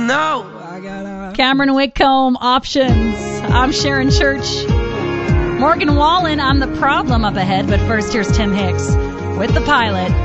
No. Cameron Whitcomb, Options. I'm Sharon Church. Morgan Wallen, I'm the problem up ahead. But first, here's Tim Hicks with The Pilot.